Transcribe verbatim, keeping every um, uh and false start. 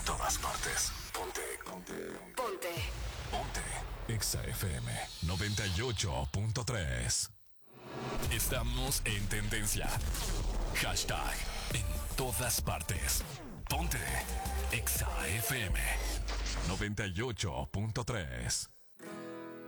todas partes. Ponte. Ponte. Ponte. Ponte. Exa F M noventa y ocho punto tres. Estamos en tendencia. Hashtag en todas partes. Ponte. Exa F M noventa y ocho punto tres.